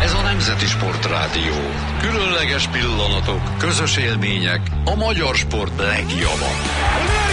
Ez a Nemzeti Sportrádió. Különleges pillanatok, közös élmények, a magyar sport legjobbak.